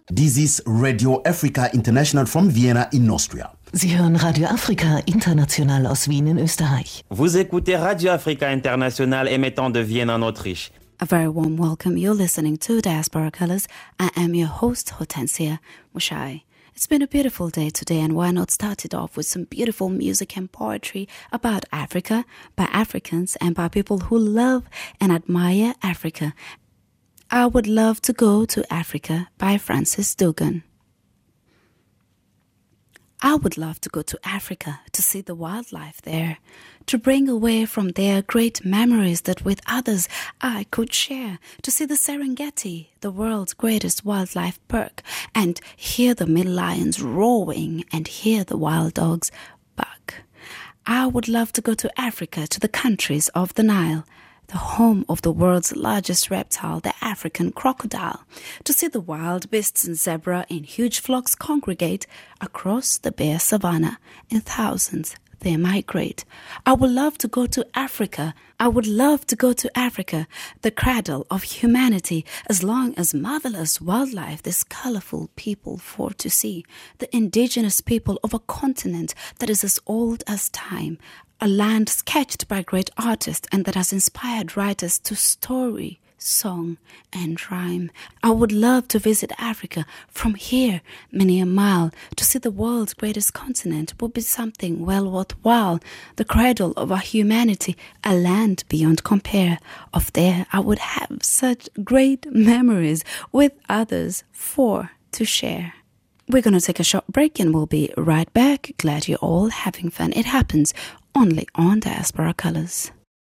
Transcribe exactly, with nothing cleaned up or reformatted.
This is Radio Africa International from Vienna in Austria. Sie hören Radio Afrika International aus Wien in Österreich. Vous écoutez Radio Africa International émettant de Vienne en Autriche. A very warm welcome. You're listening to Diaspora Colors. I am your host, Hortensia Mushai. It's been a beautiful day today, and why not start it off with some beautiful music and poetry about Africa, by Africans, and by people who love and admire Africa. I Would Love to Go to Africa by Francis Dugan. I would love to go to Africa to see the wildlife there, to bring away from there great memories that with others I could share, to see the Serengeti, the world's greatest wildlife park, and hear the middle lions roaring and hear the wild dogs bark. I would love to go to Africa, to the countries of the Nile, the home of the world's largest reptile, the African crocodile, to see the wild beasts and zebra in huge flocks congregate across the bare savanna. In thousands they migrate. I would love to go to Africa. I would love to go to Africa, the cradle of humanity, as long as marvelous wildlife, this colorful people for to see, the indigenous people of a continent that is as old as time, a land sketched by great artists and that has inspired writers to story, song, and rhyme. I would love to visit Africa from here, many a mile. To see the world's greatest continent would be something well worthwhile. The cradle of our humanity, a land beyond compare. Of there I would have such great memories with others for to share. We're going to take a short break and we'll be right back. Glad you're all having fun. It happens only on Diaspora Colors.